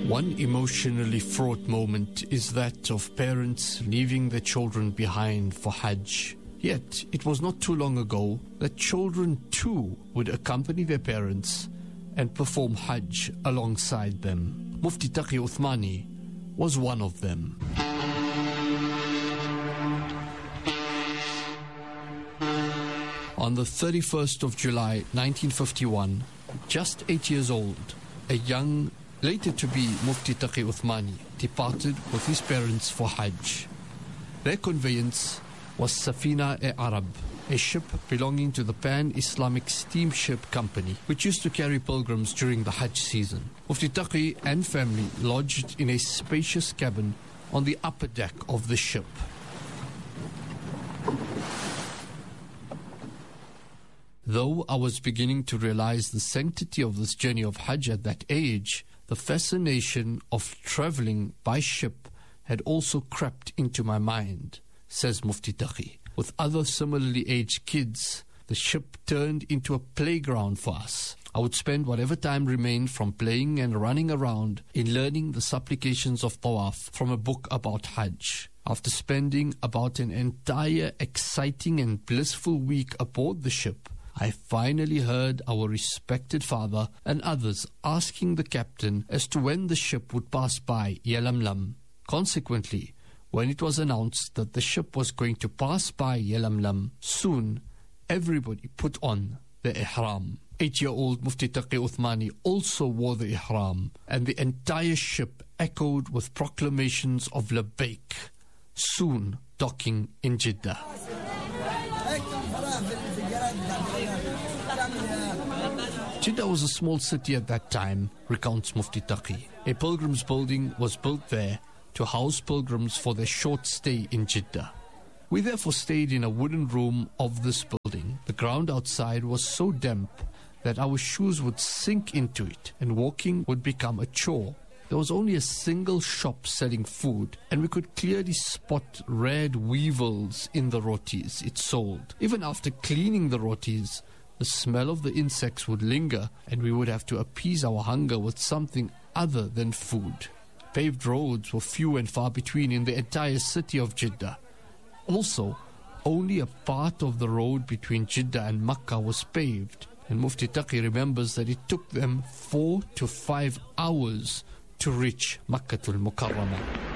One emotionally fraught moment is that of parents leaving their children behind for Hajj. Yet, it was not too long ago that children too would accompany their parents and perform Hajj alongside them. Mufti Taqi Uthmani was one of them. On the 31st of July 1951, just 8 years old, a young, later to be Mufti Taqi Uthmani, departed with his parents for Hajj. Their conveyance was Safina-e-Arab, a ship belonging to the Pan-Islamic Steamship Company, which used to carry pilgrims during the Hajj season. Mufti Taqi and family lodged in a spacious cabin on the upper deck of the ship. Though I was beginning to realize the sanctity of this journey of Hajj at that age, the fascination of traveling by ship had also crept into my mind, says Mufti Taqi. With other similarly aged kids, the ship turned into a playground for us. I would spend whatever time remained from playing and running around in learning the supplications of Tawaf from a book about Hajj. After spending about an entire exciting and blissful week aboard the ship, I finally heard our respected father and others asking the captain as to when the ship would pass by Yalamlam. Consequently, when it was announced that the ship was going to pass by Yalamlam soon, everybody put on the ihram. 8-year-old Mufti Taqi Uthmani also wore the ihram, and the entire ship echoed with proclamations of Labbaik, soon docking in Jeddah. Jeddah was a small city at that time, recounts Mufti Taqi. A pilgrims building was built there to house pilgrims for their short stay in Jeddah. We therefore stayed in a wooden room of this building. The ground outside was so damp that our shoes would sink into it and walking would become a chore. There was only a single shop selling food, and we could clearly spot red weevils in the rotis it sold. Even after cleaning the rotis, the smell of the insects would linger, and we would have to appease our hunger with something other than food. Paved roads were few and far between in the entire city of Jeddah. Also, only a part of the road between Jeddah and Makkah was paved, and Mufti Taqi remembers that it took them 4 to 5 hours to reach Makkatul Mukarramah.